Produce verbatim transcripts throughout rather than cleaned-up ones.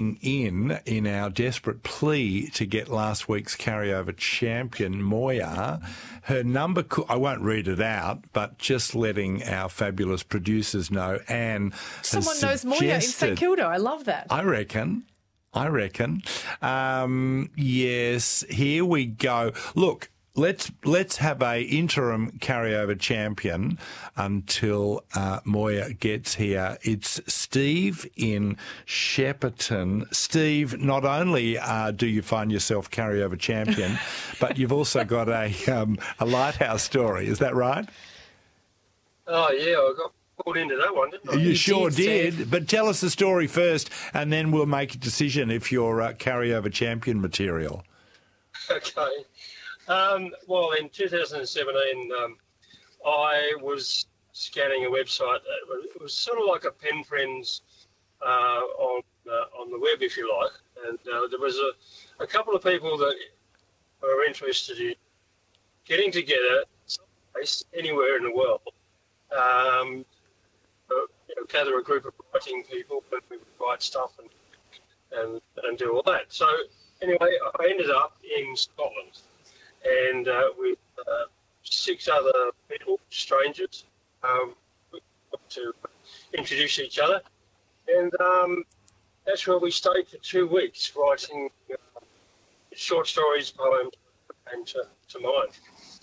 writing in, in our desperate plea to get last week's carryover champion, Moya. Her number, co- I won't read it out, but just letting our fabulous producers know. Anne Someone has knows Moya in St Kilda. I love that. I reckon. I reckon. Um, yes, here we go. Look, let's let's have a interim carryover champion until uh, Moya gets here. It's Steve in Shepparton. Steve, not only uh, do you find yourself carryover champion, but you've also got a um, a lighthouse story. Is that right? Oh yeah, I got pulled into that one, didn't I? You, You sure did, did. But tell us the story first, and then we'll make a decision if you're uh, carryover champion material. Okay. Um, well, in two thousand seventeen, um, I was scanning a website. That was, it was sort of like a pen friends uh, on uh, on the web, if you like. And uh, there was a, a couple of people that were interested in getting together someplace, anywhere in the world. Um, uh, you know, gather a group of writing people, and we would write stuff and, and and do all that. So anyway, I ended up in Scotland, and uh, with uh, six other people, strangers, um, we got to introduce each other, and um, that's where we stayed for two weeks writing uh, short stories, poems, and to, to mine.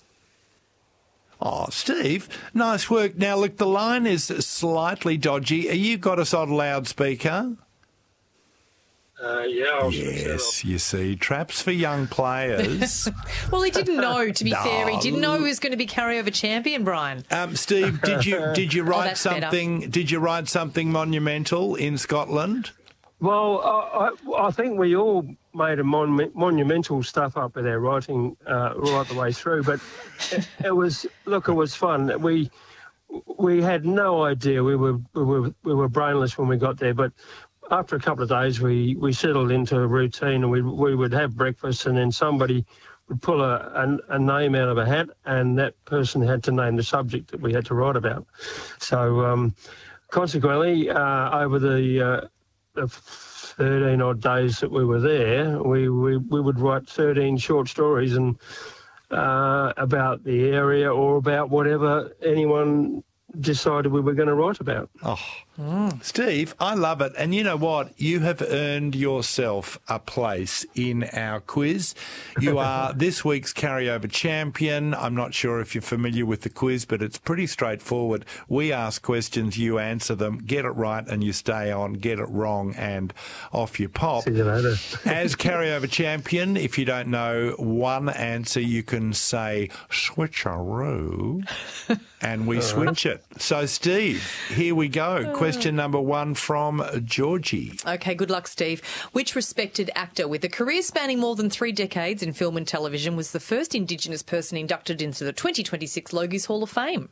Oh, Steve, nice work. Now, look, the line is slightly dodgy. Are you got us on loudspeaker? Uh, yeah, I was Yes, you see, traps for young players. Well, he didn't know, to be No. fair. He didn't know he was going to be carryover champion, Brian. Um, Steve, did you did you write that's better. something? Did you write something monumental in Scotland? Well, I, I, I think we all made a mon- monumental stuff up with our writing uh, right the way through. But it, it was, look, it was fun. We we had no idea. We were we were we were brainless when we got there. But after a couple of days, we, we settled into a routine, and we we would have breakfast, and then somebody would pull a, a, a name out of a hat, and that person had to name the subject that we had to write about. So um, consequently, uh, over the uh, the thirteen odd days that we were there, we, we, we would write thirteen short stories and uh, about the area or about whatever anyone decided we were going to write about. Oh, Steve, I love it. And you know what? You have earned yourself a place in our quiz. You are this week's carryover champion. I'm not sure if you're familiar with the quiz, but it's pretty straightforward. We ask questions, you answer them, get it right and you stay on, get it wrong and off you pop. See you later. As carryover champion, if you don't know one answer, you can say switcheroo and we switch it. So, Steve, here we go. Question number one from Georgie. Okay, good luck, Steve. Which respected actor with a career spanning more than three decades in film and television was the first Indigenous person inducted into the twenty twenty-six Logies Hall of Fame?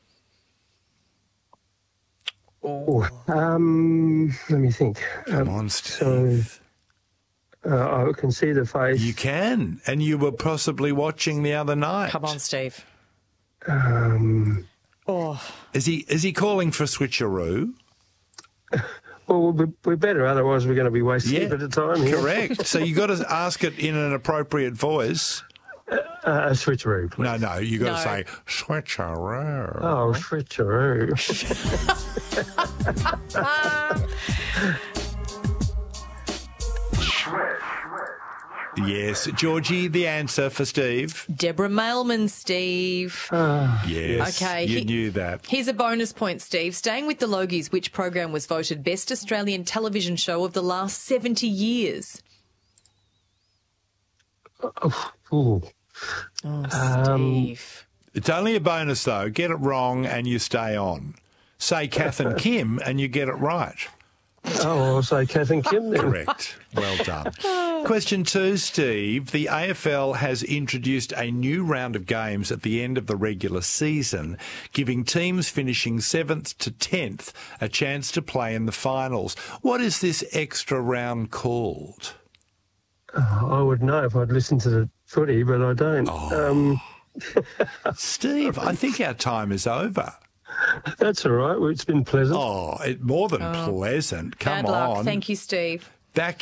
Oh, um, let me think. Come Um, on, Steve. So, uh, I can see the face. You can, and you were possibly watching the other night. Come on, Steve. Um, Oh, Is he is he calling for switcheroo? well, we, we better, otherwise we're going to be wasting Yeah, a bit of time here. correct. So you got to ask it in an appropriate voice. Uh, a switcheroo, please. No, no, you got to No. say switcheroo. Oh, switcheroo. Yes, Georgie, the answer for Steve. Deborah Mailman, Steve. Yes, Okay, you he- knew that. Here's a bonus point, Steve. Staying with the Logies, which program was voted Best Australian Television Show of the last seventy years? Oh, ooh. Oh, Um, Steve. It's only a bonus, though. Get it wrong and you stay on. Say Kath and Kim and you get it right. Oh, I'll say Kath and Kim then. Correct. Well done. Question two, Steve. The A F L has introduced a new round of games at the end of the regular season, giving teams finishing seventh to tenth a chance to play in the finals. What is this extra round called? Oh, I would know if I'd listened to the footy, but I don't. Oh. Um, Steve, I think our time is over. that's all right. It's been pleasant. Oh, it, more than pleasant. Come Bad luck. on. Thank you, Steve. Back